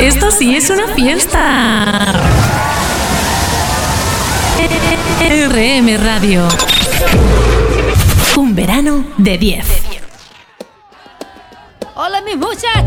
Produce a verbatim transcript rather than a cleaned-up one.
esto sí es una fiesta. R M Radio. Un verano de diez. Hola, mis muchachos.